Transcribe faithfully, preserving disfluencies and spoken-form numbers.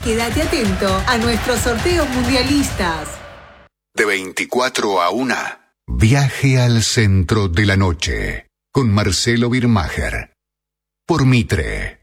Quédate atento a nuestros sorteos mundialistas. De veinticuatro a una. Viaje al centro de la noche. Con Marcelo Birmacher. Por Mitre.